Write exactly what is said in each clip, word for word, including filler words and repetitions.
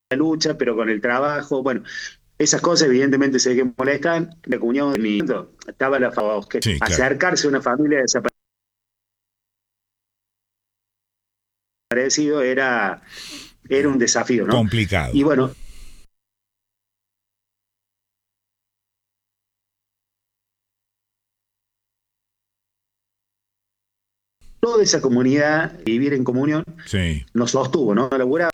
lucha, pero con el trabajo, bueno, esas cosas evidentemente sé que molestan. La cuñado de mi estaba la fa- que Sí, claro. acercarse a una familia desaparecido era, era un desafío, ¿no? Complicado. Y bueno, toda esa comunidad, vivir en comunión, Sí. nos sostuvo, ¿no? Laburaba,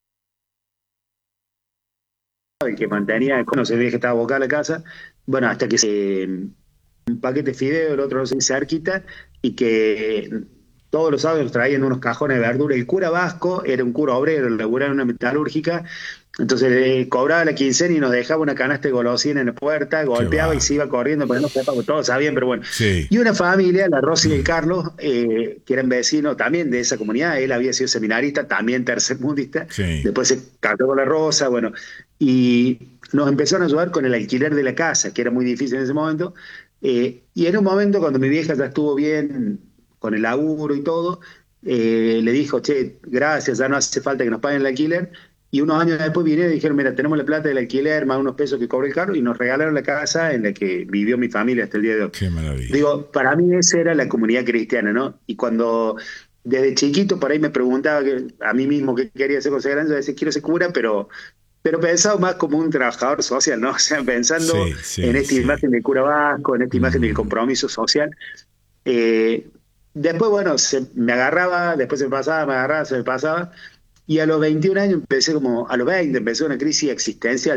el que mantenía, no se veía que estaba abocada a la casa, bueno, hasta que se, un paquete de fideo, el otro no sé, cerquita, y que todos los sábados nos traían unos cajones de verdura. El cura vasco era un cura obrero, laburaba en una metalúrgica, entonces eh, cobraba la quincena y nos dejaba una canasta de golosina en la puerta, Qué golpeaba y se bárbaro. iba corriendo, pero no sepa, porque todos sabían, pero bueno. Sí. Y una familia, la Rosy y el Carlos, eh, que eran vecinos también de esa comunidad, él había sido seminarista, también tercermundista, Sí. después se casó con la Rosa, bueno, y nos empezaron a ayudar con el alquiler de la casa, que era muy difícil en ese momento, eh, y en un momento, cuando mi vieja ya estuvo bien con el laburo y todo, eh, le dijo, che, gracias, ya no hace falta que nos paguen el alquiler. Y unos años después vinieron y dijeron, mira, tenemos la plata del alquiler, más unos pesos que cobra el carro, y nos regalaron la casa en la que vivió mi familia hasta el día de hoy. Qué maravilla. Digo, para mí esa era la comunidad cristiana, ¿no? Y cuando desde chiquito por ahí me preguntaba que, a mí mismo qué quería ser cuando sea grande, yo decía, quiero ser cura, pero pero pensado más como un trabajador social, ¿no? O sea, pensando Sí, en sí, esta sí. imagen del cura vasco, en esta imagen del Mm. compromiso social. Eh, después, bueno, se, me agarraba, después se me pasaba, me agarraba, se me pasaba. Y a los veintiún años empecé como, a los veinte empecé una crisis existencial